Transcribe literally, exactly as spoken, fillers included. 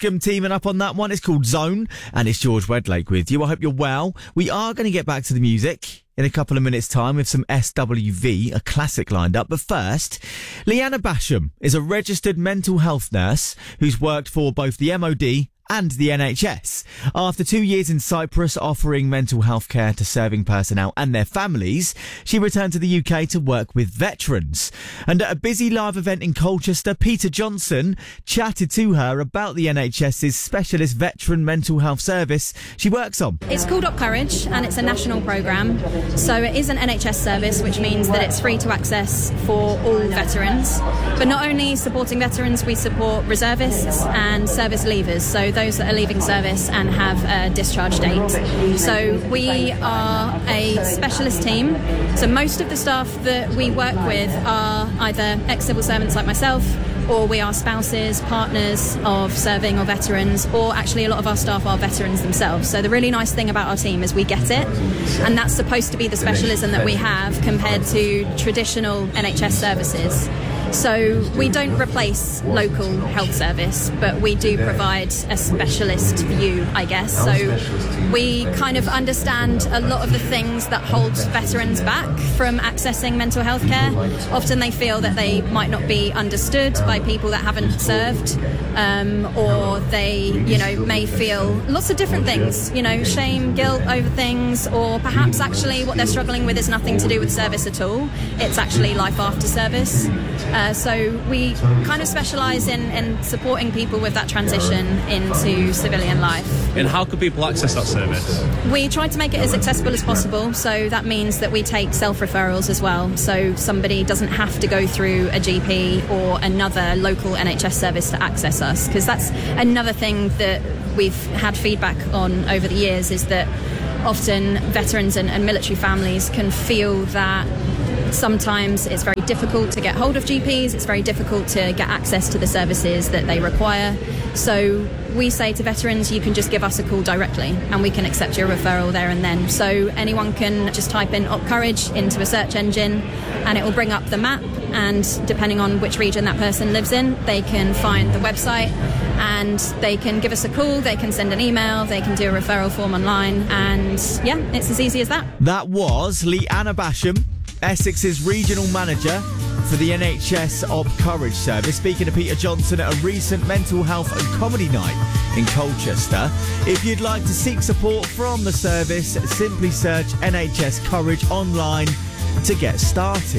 Lipscomb teaming up on that one. It's called Zone, and it's George Wedlake with you. I hope you're well. We are going to get back to the music in a couple of minutes' time with some S W V, a classic lined up. But first, Leanna Basham is a registered mental health nurse who's worked for both the M O D and the N H S. After two years in Cyprus offering mental health care to serving personnel and their families, she returned to the U K to work with veterans. And at a busy live event in Colchester, Peter Johnson chatted to her about the NHS's specialist veteran mental health service she works on. It's called Up Courage, and it's a national programme. So it is an N H S service, which means that it's free to access for all veterans. But not only supporting veterans, we support reservists and service leavers, so those that are leaving service and have a discharge date. So we are a specialist team. So most of the staff that we work with are either ex-civil servants like myself, or we are spouses, partners of serving or veterans, or actually a lot of our staff are veterans themselves. So the really nice thing about our team is we get it, and that's supposed to be the specialism that we have compared to traditional N H S services. So we don't replace local health service, but we do provide a specialist view, I guess. So we kind of understand a lot of the things that hold veterans back from accessing mental health care. Often they feel that they might not be understood by people that haven't served, um, or they, you know, may feel lots of different things, you know, shame, guilt over things, or perhaps actually what they're struggling with is nothing to do with service at all. It's actually life after service. Uh, so we kind of specialise in, in supporting people with that transition into civilian life. And how can people access that service? We try to make it as accessible as possible, so that means that we take self-referrals as well, so somebody doesn't have to go through a G P or another local N H S service to access us, because that's another thing that we've had feedback on over the years, is that often veterans and, and military families can feel that sometimes it's very difficult to get hold of G Ps, it's very difficult to get access to the services that they require. So we say to veterans, you can just give us a call directly and we can accept your referral there and then. So anyone can just type in Up Courage into a search engine and it will bring up the map, and depending on which region that person lives in, they can find the website and they can give us a call, they can send an email, they can do a referral form online, and yeah, it's as easy as that. That was Leanna Basham, Essex's regional manager for the N H S Up Courage service, speaking to Peter Johnson at a recent mental health and comedy night in Colchester. If you'd like to seek support from the service, simply search N H S Courage online to get started.